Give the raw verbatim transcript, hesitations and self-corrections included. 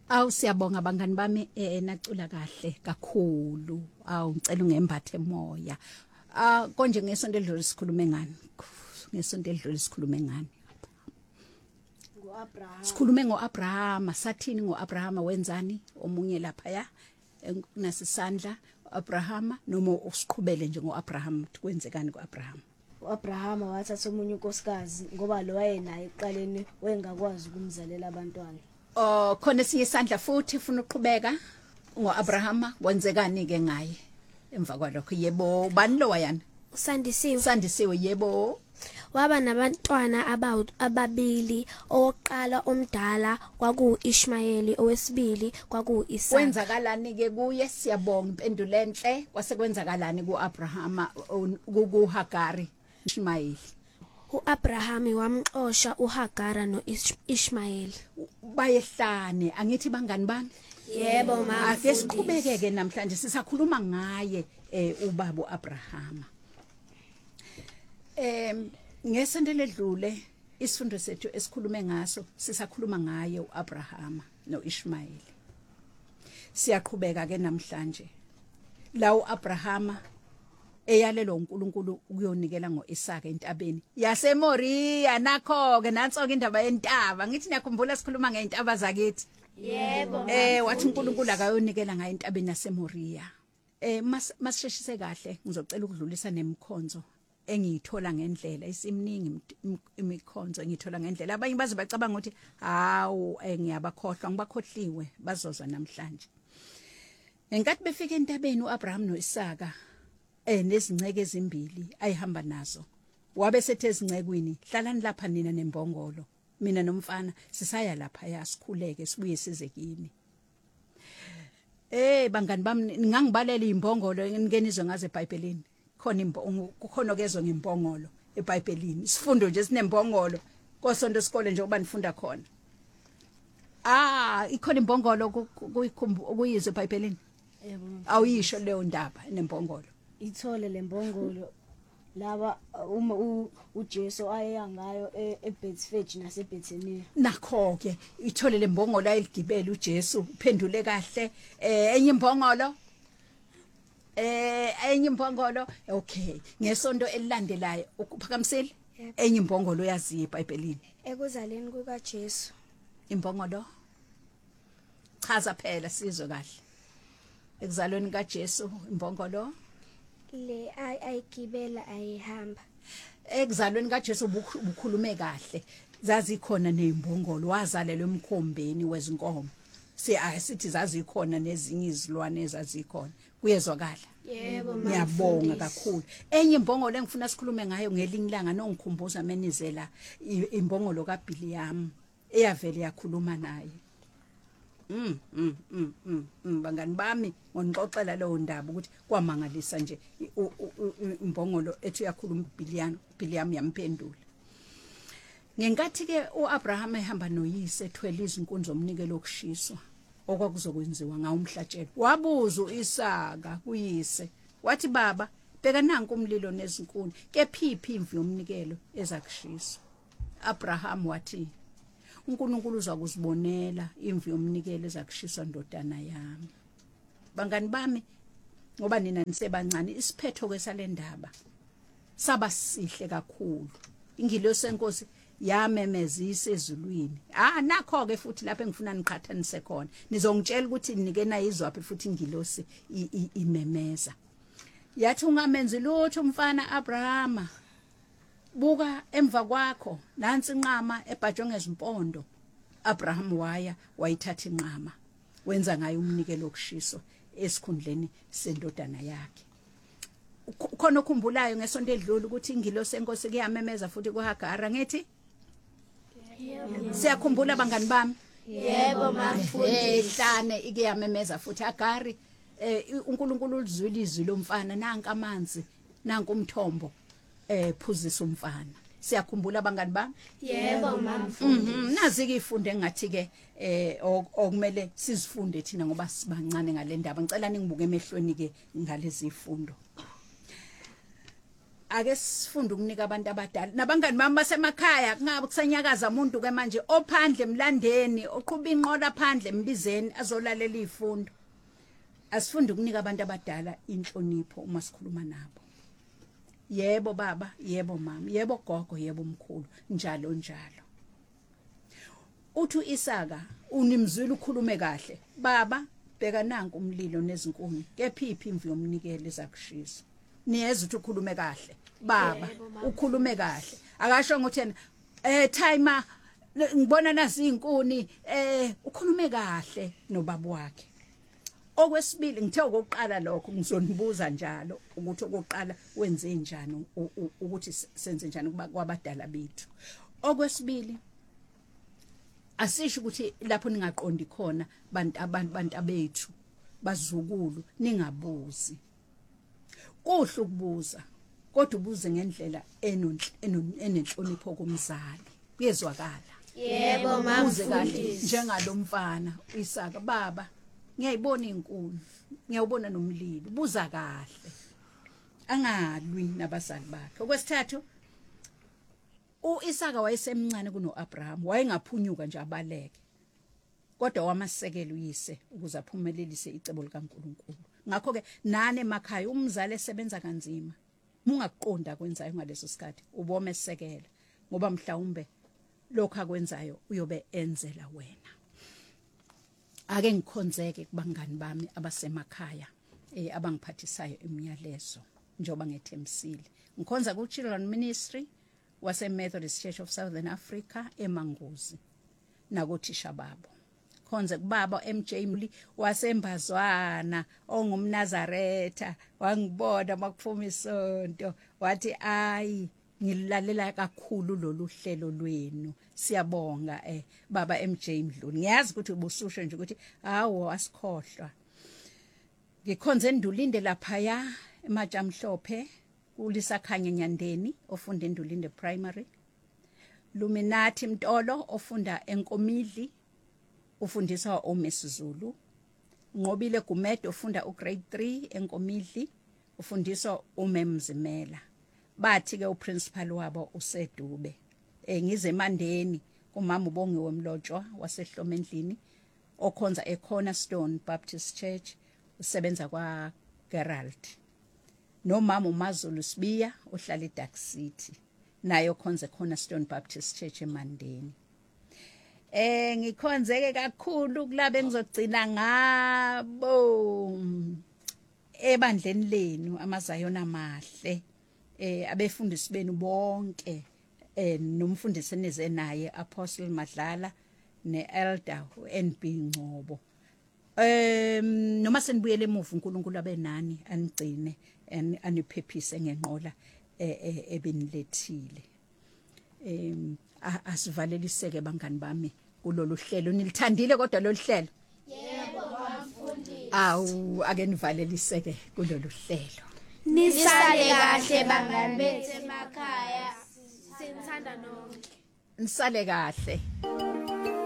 Awu siyabonga bangani bami eh nacula kahle kakhulu. Awu ngicela ungembathe emoya. Ah konje ngesonto edlule sikhulume ngani? Ngesonto edlule sikhulume ngani? ngoAbraham. Sikhulume ngoAbraham, sathini ngoAbraham wenzani? Omunye lapha ya nasisandla Abraham noma usiqhubele nje ngoAbraham kwenzekani kuAbraham? uAbraham wathatha umunye unkosikazi ngoba lo wayenaye eqaleni wayengakwazi ukumzalela abantwana. Oh khona esinye isandla futhi ufuna uqhubeka ngoAbraham wenzekani ke ngaye? Emva kwalokho yebo ubani lo wayana? Usandisiwe. Sandisiwe yebo. Waba nabantwana ababili, owokuqala omdala kwaku Ishmayeli, owesibili kwaku Isaka. Kwenzakalani ke kuye? Siyabonga impendulo enhle. Kwase kwenzakalani kuAbraham kuHagari Ishmayeli? uAbraham wamxosha uHagara noIshmayeli. Bayehlane angithi bangani bami? Yebo mama. Ake siqhubeke namhlanje sisakhuluma ngaye eh ubaba uAbraham. Em ngesonto ledlule isifundo sethu esikhulume ngaso sisakhuluma ngaye uAbraham noIshmayeli. Siyaqhubeka ke namhlanje. La uAbraham eyalelo uNkulunkulu ukuyonikela ngoIsaka entabeni yaseMoriya. Nakho ke nanso ke indaba yentaba. Ngithi niyakhumbula sikhuluma ngeintaba zakithi? Yebo. Eh wathi uNkulunkulu akayonikela ngayo entabeni yaseMoriya. Eh masisheshise kahle ngizocela ukudlulisa nemkhonzo engiyithola ngendlela isimningi imikhonzo engithola ngendlela. Abanye baze bacabanga ukuthi hawu ngiyabakhohlwa ngibakhohliwe bazozwa namhlanje. Enkathi befika entabeni uAbraham noIsaka eh nezinceke ezimbili ayihamba nazo. Wabe sethe ezincekweni hlalani lapha nina nembongolo. Mina nomfana sisaya lapha yasikhuleke sibuye size kini. Eh bangani bami ngingangibalela imbongolo engenizwe ngaze eBhayibhelini. Khona imbongolo kukhona okezwe ngimbongolo eBhayibhelini. Isifundo nje sinembongolo kosonto isikole nje oba nifunda khona. Ah ikhona imbongolo kuyikhumbu okuyizwe eBhayibhelini. Yebo. Awuyisho leyo ndaba enembongolo. Ithole lembongolo laba uma uJesu ayangayo eBethfage naseBethania. Nakho ke ithole lembongolo ayiligibela uJesu uphendule kahle. Eh enye imbongolo Eh enye imbongolo okay ngesonto elilandelayo ukuphakamisile enye imbongolo yazi eBhayibhelini Ekuzaleni kukaJesu. imbongolo chaza phela sizwe kahle. Ekuzalweni kaJesu imbongolo Le ayigibela ayihamba. Ekuzalweni kaJesu ubukhulume kahle zazi khona nezimbongolo wazalelwe emkhombeni wezinkomo. Siya sithi zazi khona nezinye izilwane ezazikhona kuyezwakala. Yebo mama. Ngiyabonga kakhulu. Enye imbongolo engifuna sikhulume ngayo ngelinye ilanga nongikhumbuza menizela imbongolo kaBhiliyamu eyavele yakhuluma naye. Mm mm mm mm bangani bami ngonixoxela leyo ndaba ukuthi kwamangalisa nje imbongolo ethi yakhuluma uBhiliyamu uBhiliyamu yamphendula. Ngenkathi ke uAbraham ehamba noyise ethwele izinkunzi zomnikelo okushiswa okwakuzokwenziwa ngawo umhlatshelo wabuza uIsaka kuyise wathi baba bheka nanku umlilo nezinkuni kephiphi imvu yomnikelo ezakushiswa. Abraham wathi uNkulunkulu uzakuzibonela imvu yomnikelo ezakushiswa ndodana yami. Bangani bami ngoba nina nisebancane isiphetho kwesalendaba saba sihle kakhulu. Ingilosi senkosi yamemezisa ezulwini. Ah nakho ke futhi lapho engifuna niqhathanise khona nizongitshela ukuthi nikena izwaphi futhi ingilosi imemeza. Yathi ungamenzi lutho umfana Abraham. Buka emva kwakho nansi inqama ebhajwe ngezimpondo. Abraham waya wayithatha inqama wenza ngayo umnikelo okushiswa esikhundleni sendodana yakhe. Khona ukhumbulayo ngesonto edlule ukuthi ingilosi senkosi kuyamemeza futhi kuHagara ngithi siyakhumbula bangani bami? Yebo mafundisi. Ehlane ikuyamemeza futhi Hagari eh uNkulunkulu ulizwile izwi lomfana nanka amanzi nanku umthombo eh phuzisa umfana. Siyakhumbula bangani bami? Yebo mafundisi. Mhm nazi ke ifunde ngathi ke eh okumele sizifunde thina ngoba sibancane ngale ndaba. Ngicela ningibuke emehlweni ke ngalezi ifundo. ake sifunde ukunika abantu abadala nabangani bami basemakhaya kungabe kusanyakaza umuntu ke manje ophandle emlandeni oqhuba inqola phandle embizeni azolalela izifundo asifunde ukunika abantu abadala inhlonipho uma sikhuluma nabo yebo baba yebo mama yebo gogo yebo mkhulu njalo njalo uthi Isaka unimzwile ukhulume kahle baba bheka nanku umlilo nezinkuni kephiphi imvu yomnikelo ezakushisa niyeza ukuthi ukhulume kahle baba ukhulume kahle akasho ngokuthi yena eh timer ngibona nazi izinkuni eh ukhulume kahle nobaba wakhe okwesibili ngithe okokuqala lokho ngizonibuza njalo ukuthi okokuqala wenze njani ukuthi senze njani kuba kwabadala bethu okwesibili asisho ukuthi lapho ningaqondi khona bantu abantu bantu abethu bazukulu ningabuzi kuhle ukubuza kodwa ubuze ngendlela enenhlonipho kumzali kuyezwakala yebo mama ubuze kahle njengalomfana Isaka baba ngiyayibona inkuni ngiyawubona nomlilo buza kahle angalwi nabazali bakhe okwesithathu uIsaka wayesemncane kunoAbraham wayengaphunyuka nje abaleke kodwa wamasekela uyise ukuze aphumelelise icebo likaNkuluNkulu ngakho ke nane emakhaya umzali esebenza kanzima mungakuqonda kwenzayo ngaleso sikhathi ubome esekela ngoba mhlawumbe lokho akwenzayo uyobe enzela wena ake ngikhonzeke kubangani bami abasemakhaya eh abangiphathisayo imiyalezo njoba ngethemsile ngikhonza ku Children Ministry wase Methodist Church of Southern Africa eMangozi nakothisha babo khonze kubaba M J Mli wasembazwana ongumnazaretha wangibona makuphuma isonto wathi ayi ngilalela kakhulu lolu hlelo lwenu siyabonga eh baba M J Mdluli ngiyazi ukuthi ubususho nje ukuthi hawo asikhohlwa ngikhonze Ndulinde lapha ya eMajamhlophe uLisakhanye Nyandeni ofunda eNdulinde Primary Luminathi Mtolo ofunda eNkomidli ufundisa oMesizulu Nqobile Gumedo ofunda ugrade three eNkomidli ufundisa uMemzimela bathi ke uprincipal wabo uSedube eh ngize eMandeni kumama ubongiwe Mlotshwa waseHlomendlini okhonza eCornerstone Baptist Church usebenza kwa Gerald nomama uMazulu Sibiya ohlala eDark City naye okhonza eCornerstone Baptist Church eMandeni eh ngikhonzeke kakhulu kulabe ngizogcina ngabo ebandleni lenu amazayona amahle eh abefundisi benu bonke eh nomfundisi enize naye Apostle Madlala neelder uN B Ngcobo em noma senibuyele emuva uNkulunkulu abenani anigcine aniphephise ngenqola ebenilethile em asivaleliseke bangani bami kulolu hlelo nilithandile kodwa lo hlelo yebo bamfundisi awu ake nivaleliseke kulolu hlelo nisale kahle bangani bethu emakhaya sinithanda nonke nisale kahle